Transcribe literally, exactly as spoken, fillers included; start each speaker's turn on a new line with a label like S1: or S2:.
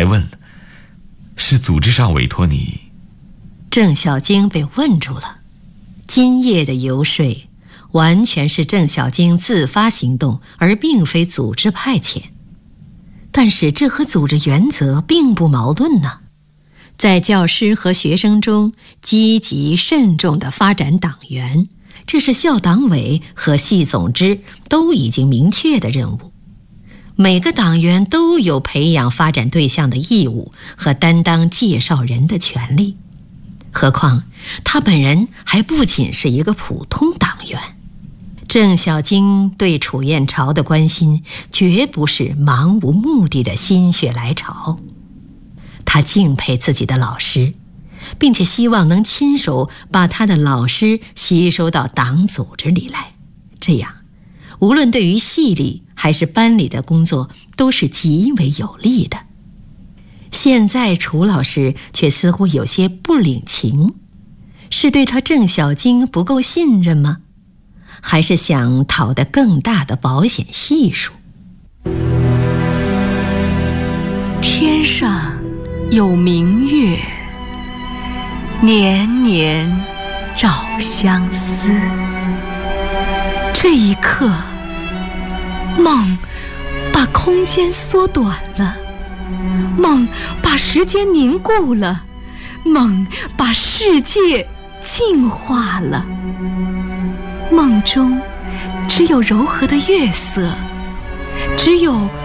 S1: 还问了，是组织上委托你？
S2: 郑小晶被问住了。今夜的游说完全是郑小晶自发行动，而并非组织派遣。但是这和组织原则并不矛盾呢。在教师和学生中积极慎重地发展党员，这是校党委和系总支都已经明确的任务。每个党员都有培养发展对象的义务和担当介绍人的权利。何况他本人还不仅是一个普通党员。郑小晶对楚燕朝的关心绝不是盲无目的的心血来潮，他敬佩自己的老师，并且希望能亲手把他的老师吸收到党组织里来，这样无论对于系里还是班里的工作都是极为有利的。现在楚老师却似乎有些不领情，是对他郑小晶不够信任吗？还是想讨得更大的保险系数？
S3: 天上有明月，年年照相思。这一刻，梦把空间缩短了，梦把时间凝固了，梦把世界净化了。梦中只有柔和的月色，只有